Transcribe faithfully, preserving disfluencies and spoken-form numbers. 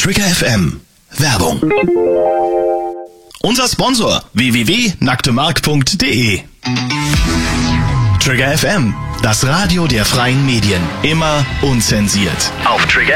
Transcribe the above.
Trigger F M. Werbung. Unser Sponsor w w w punkt nacktemark punkt de. Trigger F M, das Radio der freien Medien. Immer unzensiert. Auf Trigger